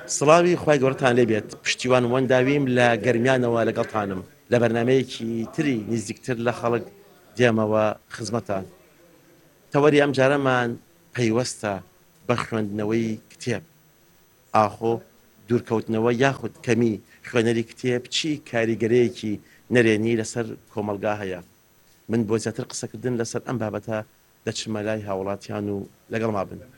سڵاوی خوای گەورەتان لێبێت پشتیوان وەنداویم لە گەرمیانەوە لەگەڵتانم لە بەرنمەیەکی تری نزیکتر لە خەڵک دێمەوە خزمەتان تەوەری ئەم جارەمان پەیوەستە بە خوێندنەوەی کتێب ئاخۆ دوورکەوتنەوە یاخود کەمی خوێنەری کتێب چی کاریگەرەیەکی نەرێنی لەسەر کۆمەلگا هەیە من بۆ زیاتر قسەکردن لەسەر ئەم بابەتە دەچمە لای هاوڵاتیان و لەگەڵ ما بن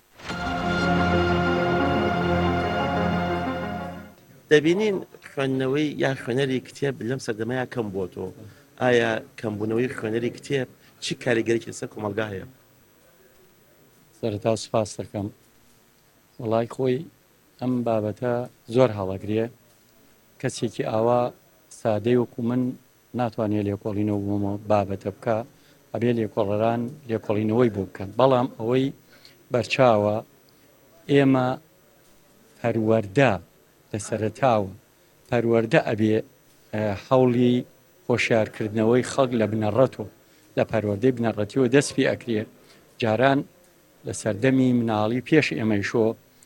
دەبینین خوێندنەوەی یا خوێنەری کتێب لەم سەردەمەیە کەم بۆ تۆ ئایا کەمبوونەوەی خوێنەری کتێب چی کاریگەرێکی لەسەر کۆمەلگا هەیە سەرەتا سوپاس دەکەم وڵای خۆی ئەم بابەتە زۆر هەڵەگرێ کەسێکی ئاوا سادەی وەکو من ناتوانێت لێکۆڵینەوە بوومەوە بابەتە بکە ئەبێ لێکۆڵەران لێکۆڵینەوەی بۆ بکەن بەڵام ئەوەی بەرچاوە ئێمە پەروەردە لە سەرەتاوە پەروەردە ئەبێ هەوڵی هۆشیارکردنەوەی خەڵک لە بنەڕەتەوە لە پەروەردەی بنەڕەتیەوە دەست پێ ئەکرێ جاران لە سەردەمی مناڵی پێش ئێمەیشۆ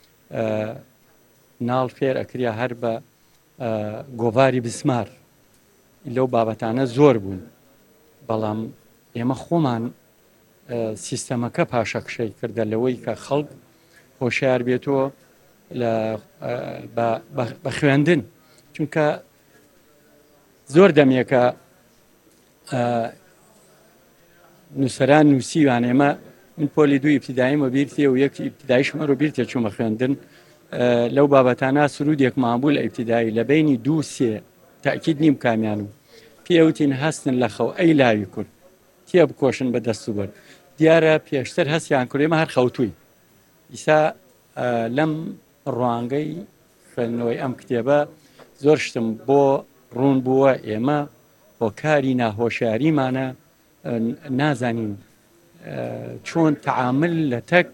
ناڵ فێر ئەکریا هەر بە گۆڤاری بسمار لەو بابەتانە زۆر بوون بەڵام ئێمە خۆمان سیستەمەکە پاشەکشەی کردە لەوەی کە خەڵک هۆشیار بێتەوە بە خوێندن چونکە زۆر دەمێکە نووسەران نووسیوان ئێمە من پۆلی دوو ئیبتیداییمە بیرتێ و یەکی ئیبتیداییشمە ڕۆ بیرتێ چوومە خوێندن لەو بابەتانە سرودێک مابوو لە ئیبتیدایی لە بینی دوو سێ تاکید نیم کامیان و پێوتین هەستن لە خەو ئەی لاوی کورد تێ بکۆشن بە دەست و بەر دیارە پێشتر هەستیان کوڕێمە هەر خەوتووی ئیسا لەم ڕوانگەی خوێندنەوەی ئەم کتێبە زۆر شتم بۆ ڕوون بووە ئێمە هۆکاری ناهۆشیاریمانە نازانین چۆن تەعامل لە تەک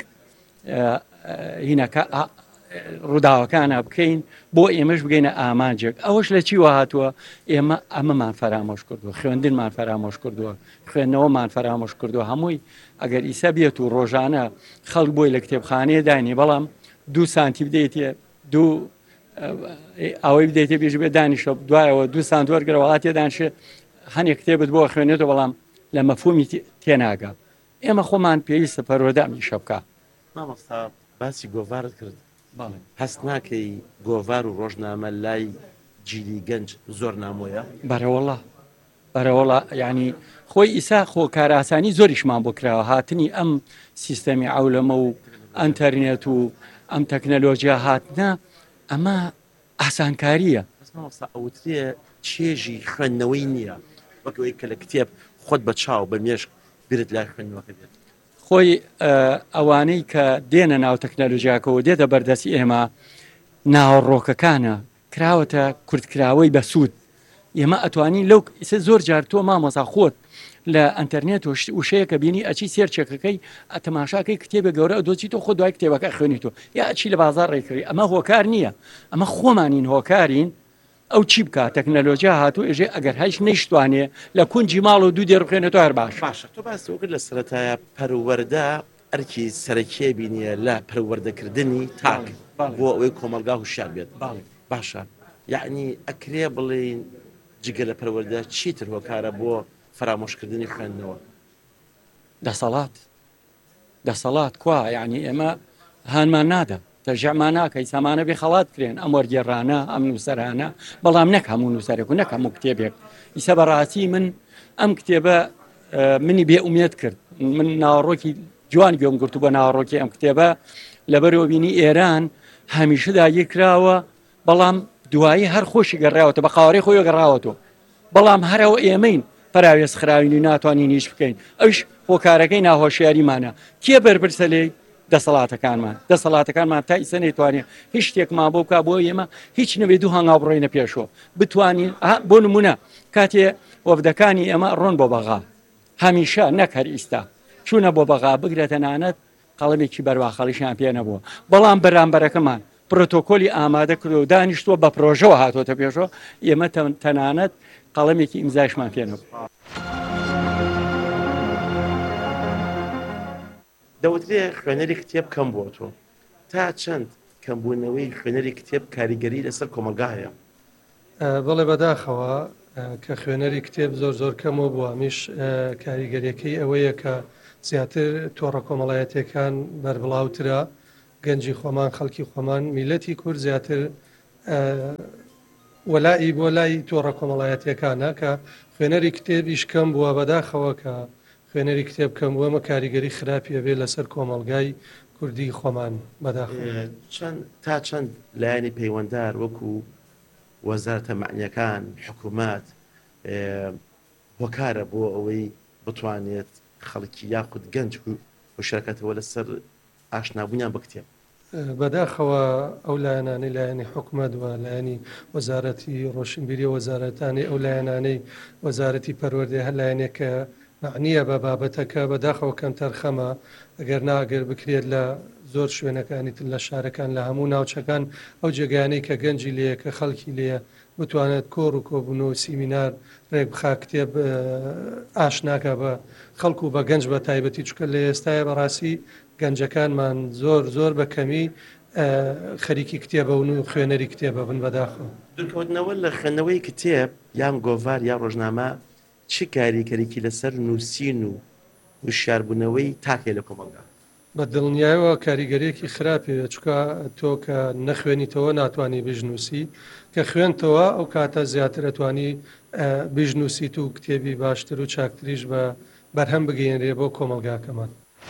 هینەکە ڕووداوەکانە بکەین بۆ ئێمەش بگەینە ئامانجێک ئەوەش لە چی وهاتووە ئێمە ئەمەمان فەرامۆش کردووە خوێندنمان فەرامۆش کردووە خوێندنەوەمان فەرامۆش کردووە هەمووی ئەگەر ئیسا بێت و ڕۆژانە خەڵک بۆی لە کتێبخانەیە دانی بەڵام 2 سانتی بدەیتێ دوو ئەوەی بدەیتێ بێژ بێ دانیشە دوایەوە 2 سانت وەرگرەوە هاتێ دانیشێ هەنێک کتێبت بۆ خوێنێتەوە بەڵام لە مەفهومی تێناگا ئێمە خۆمان پێویستە پەروەردەمی شەبکە مامۆستا باسی گۆڤارت کرد هەست ناکەی گۆڤار و ڕۆژنامە لای جیلی گەنج زۆر نامۆیە بەرەوەڵا یعنی خۆی ئیسا خۆکار ئاسانی زۆریشمان بۆ کراوە هاتنی ئەم سیستەمی عەولەمە و ئەنتەرنێت و ئەم تەکنەلۆژیا هاتنە ئەمە ئاسانکاریە ئەوترێ چێژی خوێندنەوەی نییە وەکەوەی کە لە کتێب خۆت بە چاو بە مێشک برت لای خوێندنەوەکە دێت خۆی ئەوانەی کە دێنە ناو تەکنەلۆژیاکەەوە دێتە بەردەستی ئێمە ناوەڕۆکەکانە کراوەتە کورتکراوەی بەسوود ئێمە ئەتوانین لەو زۆر جار تۆ مامۆسا خۆت لە ئەنتەرنێت وشەیەکە بینی ئەچی سێرچێکەکەی ئەتەماشاکەی کتێبە گەورە ئەدۆچی تۆ خۆ دوای کتێبەکە خوێنیتەوە یا ئەچی لە بازار ڕێکردی ئەمە هۆکار نییە ئەمە خۆمانین هۆکارین ئەو چی بکە تەکنەلۆژیا هاتوو ئێژێ ئەگەر هیچ نەیشتوانێ لە کونجی ماڵ و دوو دێڕخێنێتەوە هەر باشە تۆ باسی وەکرد لە سەرەتایە پەروەردە ئەرکی سەرەکیە بینیە لە پەروەردەکردنی تاک بۆ ئەوەی کۆمەلگا هوشیار بێت باشە یعنی ئەکرێ بڵێن جگە لە پەروەردە چیتر هۆکارە بۆ فرامۆشکردنی خوێندنەوە دەسەڵات کوا یعنی ئێمە هانمان نادا تەژەعمان ناکەی سامانە بێ خەڵات کرێن ئەم وەرگێڕانە ئەم نووسەرانە بەڵام نەک هەموو نووسەرێک و نەک هەموو کتێبێک ئیسا بەڕاستی من ئەم کتێبە منی بێ ئومێد کرد من ناوەڕۆکی جوان گوێم گرت و بە ناوەڕۆکی ئەم کتێبە لەبەرەوە بینی ئێران هەمیشە داگیرکراوە بەڵام دوایی هەر خۆشی گەڕاوەتە بە قاوەڕێی خۆی گەڕاوەتەوە بەڵام هەرەوە ئێمەین پراوێز خراوینی ناتوانین هیچ بکەین ئەوش هۆکارەکەی ناهۆشیاریمانە کێ بەرپرسە لێی دەسەڵاتەکانمان تا ئیسە نەیتوانێت هیچ شتێکمان بۆ بکە بۆ ئێمە هیچ نەبێ دوو هەنگاو بڕۆینە پێشەوە بتوانین بۆ نمونە کاتێ وەفدەکانی ئێمە ڕۆن بۆ بەغا هەمیشە نەک هەر ئیستا چوونە بۆ بەغا بگرێتە نانەت قەڵەمێکی بەرواخەڵیشیان پێ نەبووە بەڵام بەرامبەرەکەمان پرۆتۆکۆلی ئامادە کردو و دانیشتووە بە پرۆژەوە هاتۆتە پێشەوە ئێمە تەنانەت قەڵەمێکی ئیمزایشمان پێ نەبوو دەوترێ خوێنەری کتێب کەم بۆ تۆ تا چەند کەمبوونەوەی خوێنەری کتێب کاریگەری لەسەر کۆمەلگا هەیە. بەڵێ بەداخەوە کە خوێنەری کتێب زۆر کەمەوە بووە میش کاریگەریەکەی ئەوەیە کە زیاتر تۆڕە کۆمەڵایەتەکان بەربڵاوترە گەنجی خۆمان خەڵکی خۆمان میلەتی کورد زیاتر وەلایی بۆ لای تۆڕە کۆمەڵایەتەکانە کە خوێنەری کتێبیش کەم بووە بەداخەوە کە خوێنەری کتێب کەم بووە مە کاریگەری خراپیە بێ لەسەر کۆمەلگای کوردی خۆمان بەداخەوە چەند لایەنی پەیوەنددار وەکو وەزارەتە معنیەکان حکوومەت هۆکارە بۆ ئەوەی بتوانێت خەڵکی یاخود گەنج هوشەکەتەوە لەسەر ئاشنابوونیان بە کتێب. بەداخەوە ئەو لایەنانەی لایەنی حکوومەت وە لایەنی وەزارەتی ڕۆشنبیری وەزارەتانی ئەو لایەنانەی وەزارەتی پەروەردە هەر لایەنێک کە معنیە بە بابەتەکە بەداخەوە کەم تەرخەمە ئەگەر ناگەر بکرێت لە زۆر شوێنەکانی تر لە شارەکان لە هەموو ناوچەکان ئەو جێگانەی کە گەنجی لێە کە خەڵکی لێە بتوانێت کۆڕ و کۆبوونەوە سیمینار ڕێک بخا کتێب ئاشناکە بە خەڵکو و بە گەنج بە تایبەتی چکە لە ئێستاە بەڕاستی گەنجەکانمان زۆر بە کەمی خەریکی کتێبەون و خوێنەری کتێبە بن بەداخەوە. دوورکەوتنەوە لە خوێندنەوەی کتێب یان گۆڤار یا ڕۆژنامە چی کاریگەریکی لەسەر نووسین و وشاربوونەوەی تاکێ لە کۆمەلگا؟ بە دڵنیایەوە کاریگەریەکی خراپێ چکە تۆ کە نەخوێنیتەوە ناتوانانی بژنووسی کە خوێنتەوە ئەو کاتە زیاتر ئەتوانی بژنووسیت و کتێبی باشتر و چاکتریش بە بەرهەم بگەێنرێ بۆ کۆمەلگاکەمان.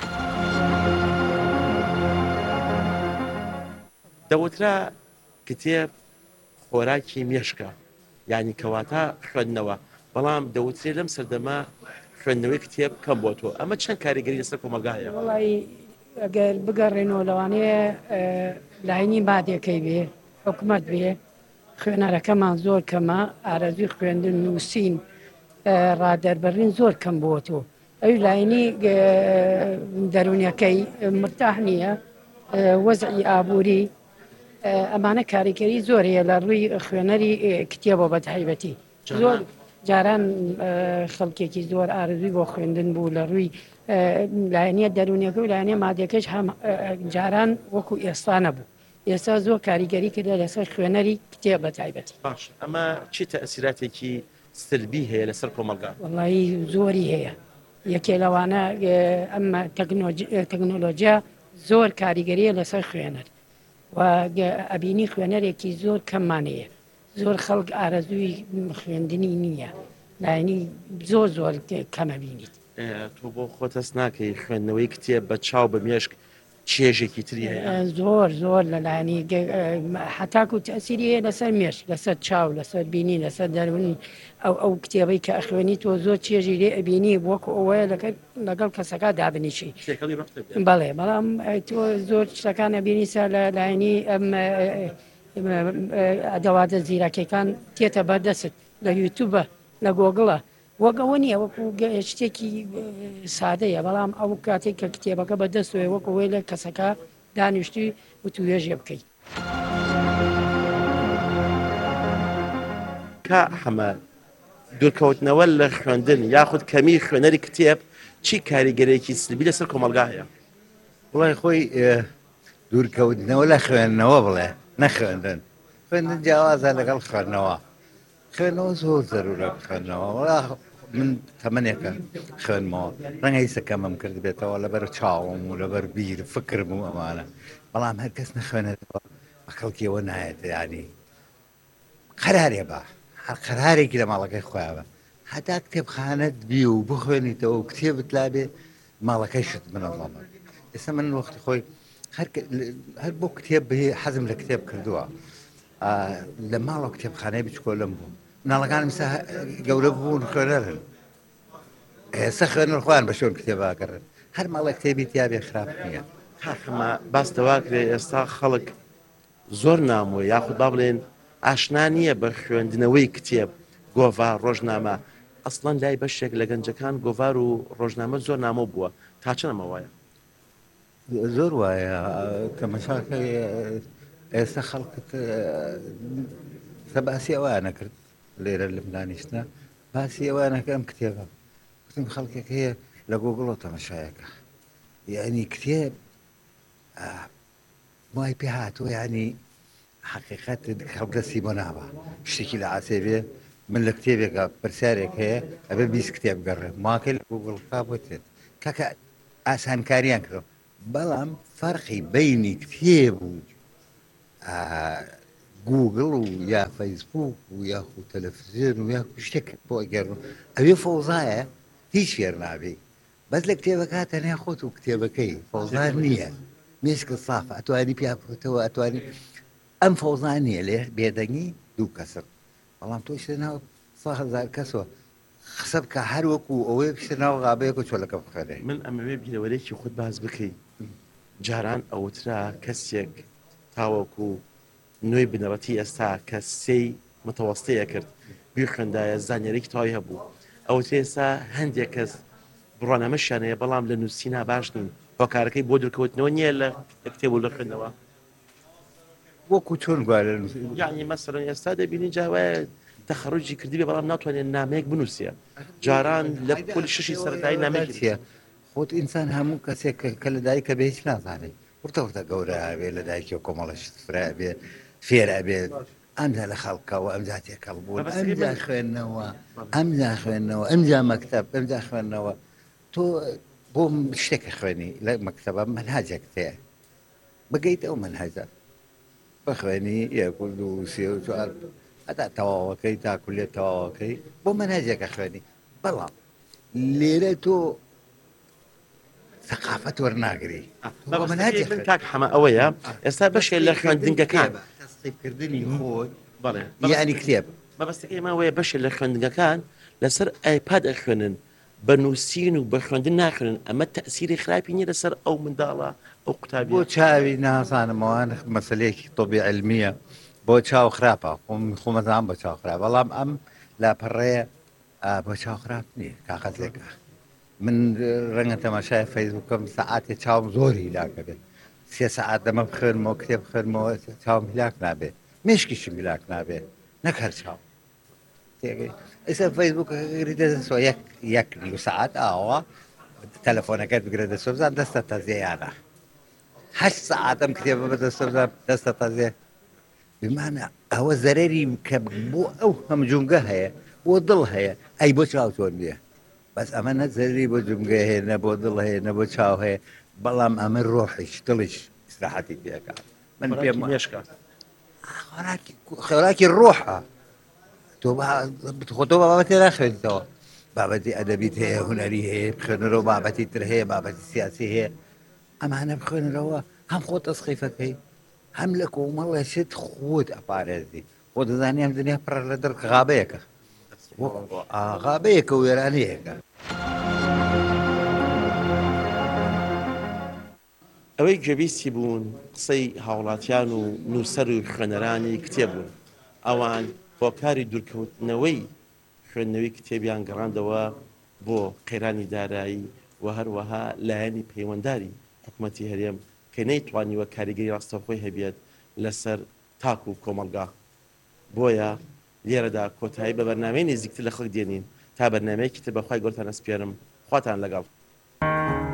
دەوترا کتێب خۆراکی مێشکە یعنی کەواتە خوێندنەوە بەڵام دەوترێ لەم سەردەما خوێندنەوەی کتێب کەم بۆ تۆ ئەمە چەند کاریگەری لەسەر کۆمەلگایە؟ وڵی ئەگەر بگەڕێنەوە لەوانەیە لاینی بادێکەکەی بێ حکوومەت بێ خوێنەرەکەمان زۆر کەمە ئارەزوی خوێندن نووسین ڕادەربەرین زۆر کەم بۆ تۆ ئەوی لاینی دەرونیەکەی مرتاح نییە وەزعی ئابووری ئەمانە کاریگەری زۆر هەیە لە ڕووی خوێنەری کتێبە بە تایبەتی زۆر جاران خەڵکێکی زۆر ئارزوی بۆ خوێندن بوو لە ڕووی لایەنە دەرونیەکە و لایەنێ مادیەکەش جاران وەکو ئێستا نەبوو ئێستا زۆر کاریگەری کردە لەسەر خوێنەری کتێب بە تایبەتی. باش ئەمە چی تەئسیراتێکی سلبی هەیە لەسەر کۆمەلگا؟ وڵی زۆری هەیە یەکێ لەوانە ئەمە تەکنۆلۆژیا زۆر کاریگەریە لەسەر خوێنەر و ئەبینی خوێنەرێکی زۆر کەممانەیە زۆر خەڵک ئارەزووی خوێندنی نییە لاینی زۆر کەمە بینیت. تۆ بۆ خۆتەس ناکەی خوێندنەوەی کتێب بە چاو بە مێشک چێژێکی تری هەیە؟ زۆر لەلایانی حتاکو تەسیری هەیە لەسەر مێش لەسەر چاو لەسەر بینی لەسەر دەرونی ئەو کتێبەی کە ئەخوێنی تۆ زۆر چێژی لێ ئەبینی وەکو ئەوەیە لەگەڵ کەسەکە دابنیشی بەڵێ بەڵام تۆ زۆر شتەکان ئەبینی سا لە لاینی ئەم ئەدەواتە زیرەکەەکان تێتە بەردەست لە یوتوبە لە گۆگڵە وەگەوە نییە وەکو شتێکی سادەیە بەڵام ئەو کاتێک کە کتێبەکە بەدەستوێ وەکو وێ لە کەسەکە دانیشتی وتوێژێ بکەیت. کا هەمە دوورکەوتنەوە لە خوێندن یاخود کەمی خوێنەری کتێب چی کاریگەرێکی سلبی لەسەر کۆمەلگا هەیە؟ وڵای خۆی دوورکەوتنەوە لە خوێندنەوە بڵێ نەخوێندن خوێندن جیاوازە لەگەڵ خوێندنەوە خوێندنەوە زۆر زەرورە خوێندنەوە من تەمەنێکە خوێنمەوە ڕەنگە هیچەکەمم کرد بێتەوە لەبەر چاوم و لەبەر بیر فکرم و ئەمانە بەڵام هەر کەس نەخوێنێتەوە بەخەڵکیەوە نایێت ینی قەرارێ بە هەر قەرارێکی لە ماڵەکەی خۆیانە هەتا کتێبخانەت بی و بخوێنیتەوە و کتێبت لابێ ماڵەکەی شت منەڵەمە ئێستا من وەختی خۆی هەر بۆ کتێب بهێ حەزم لە کتێب کردووە لە ماڵەوە کتێبخانەی بچکۆلم بوو مناڵەکان مسا گەورە بوون خوێنەرن ئێستا خوێنەر خۆیان بە شۆن کتێباکەڕن هەر ماڵە کتێبی تیابێ خراپ نییە. کاخمە باستەوا کرێ ئێستا خەڵک زۆر نامۆی یاخود با بڵێن ئاشنا نییە بە خوێندنەوەی کتێب گۆڤار ڕۆژنامە ئەسڵەن لای بەشێک لە گەنجەکان گۆڤار و ڕۆژنامە زۆر نامۆ بووە تا چەندەمە وایە؟ زۆر وایە کە مەساکەی ئێستا خەڵکت باسی ئەوە نەکرد لێرە لەم دانیشتە باسی ئەوە نەکە ئەم کتێبە گوتم خەڵکێک هەیە لە گۆگڵۆ تەمەشایەکە یعنی کتێب وای پێ هاتووە ینی حقیقەت خەڵک دەستی بۆ ناوە شتێکی لە عسێبێ من لە کتێبێکە پرسیارێک هەیە ئەبێ 20 کتێب گەڕێ ماکە لە گوگڵ بۆ تێت کاکە ئاسانکاریان کردەوە بەڵام فەرقی بینی کتێب و گوگڵ و یا فەیسبوک و یاخو تەلەڤیزیۆن و یا شتێک بۆ ئەگەڕن ئەوێ فەوزایە هیچ فێر نابێ بەس لە کتێبەکە تەنیا خۆت و کتێبەکەی فەوزان نییە مێشکە سافە ئەتوانی پیاکەوتەوە ئەتوانی ئەم فەوزان نییە لێ بێدەنگی دوو کەسر بەڵام تۆ شتە ناو 100,000 کەسەوە قسە بکە هەر وەکو ئەوەی شتە ناو غابەیەک و چۆلەکە بخەرێ من ئەمەوێ بیرەوەرێکی خودت باز بکەی جاران ئەوترا کەسێک تاوەکو نوێی بنەڕەتی ئێستا کە سێی متەوەستەیە کرد بیر خوێندایە زانیاریی تەواوی هەبوو ئەوترێ ئێستا هەندێک کەس بڕوانەمەشیانەیە بەڵام لە نووسینا باش نین هۆکارەکەی بۆ دوورکەوتنەوە نییە لە کتێب و لە خوێندنەوە وەکو چۆن گوارە یعنی مەسەڵەن ئێستا دەبینی جاوایە تەخەڕوجی کردی بەڵام ناتوانێت نامەیەک بنووسیە جاران لە پۆلی شەشی سەرەتایی نامەیەکیە خۆت ئینسان هەموو کەسێک کە لە دایکە بێ هیچ نازانێت ورتە گەورە بێ لە دایکی و کۆمەڵەش فرا بێ فێرە بێت ئەمجا لە خەڵکەوە ئەمجا تێکەڵ بوون ئەمجا خوێندنەوە ئەمجا خوێندنەوە ئەمجا مەکتەب ئەمجا خوێندنەوە تۆ بۆ شتێکە خوێنی لە مەکتەبە منهاجێک تەیە بگەیت ئەو منهاجە بخوێنی یەک و دوو سێ و چوار هەتا تەواوەکەی تاکو لێ تەواوەکەی بۆ منهاجێکە خوێنی بەڵام لێرە تۆ ثقافەت وەرناگری من کاک حەمە ئەوەیە ئێستا بەشێ لە خوێندنگەکان تەسقیبکردنی خۆی بەڵێ یعنی کتێب مەبەستەکەی ماوەیە بەشێ لە خوێندنگەکان لەسەر ئایپاد ئەخوێنن بە نووسین و بە خوێندن ناخوێنن ئەمە تەئسیری خراپی نییە لەسەر ئەو منداڵە ئەو قوتابی بۆ چاوی نازانمەوە مەسلەیەکی تۆبی علمیە بۆ چاو خراپە خۆمەزان بە چاو خراپ بەڵام ئەم لاپەڕەیە بۆ چاو خراپ نییە کاغەزێکە من ڕەنگە تەماشای فەیسبووکەم سەعاتێ چاوم زۆری هیلاکە بێت 3 سەعات دەمە بخوێنمەوە کتێب بخوێنمەوە چاوم هیلاک نابێت مێشکیشم هیلاک نابێت نەک هەر چاو ئێستا فەیسبووکەکەگری دەستەوە یەک نیو سەعات ئاوە تەلەفۆنەکەت بگرە دەستۆ بزان دەستە تەزیەیانە 8 سەعاتم کتێبە بەدەستە بزان دەستە تەزیێ بمانە ئەوە زەرەری کە بۆ ئەو هەم جونگە هەیە بۆ دڵ هەیە ئەی بۆ چاو چۆن نییە بەس ئەمە نە زەرری بۆ جونگە هەیە نە بۆ دڵ هەیە نە بۆ چاو هەیە بەڵام ئەمە ڕۆحیش دڵیش ئیسراحەتی پێەکە من پێم مێشکە خێراکی ڕۆحە تۆ بابەتی ناخوێنیتەوە بابەتی ئەدەبیت هەیە هونەری هەیە بخوێنەرەوە بابەتی تر هەیە بابەتی سیاسی هەیە ئەمانە بخوێنەرەوە هەم خۆ تەسقیفەکەی هەم لە کۆمەڵە شت خۆت ئەپارێزی خۆ دەزانی ئەم دنیا پڕ لە دەر غابەیەکە غابەیەکە و وێرانەیەکە ئەوەی گوێبیستی بوون قسەی هاوڵاتیان و نووسەر و خوێنەرانی کتێب بوون ئەوان هۆکاری دوورکەوتنەوەی خوێندنەوەی کتێبیان گەڕاندەوە بۆ قەیرانی دارایی و هەروەها لایەنی پەیوەندداری حکوومەتی هەرێم کە نەیتوانیوە کاریگەری ڕاستەوخۆی هەبێت لەسەر تاک و کۆمەلگا بۆیە لێرەدا کۆتایی بە بەرنامەی نزیکتر لە خەڵک دێنین تا بەرنامەیەکی تر بەخوای گەورەتان ئەسپێرم خواتان لەگەڵ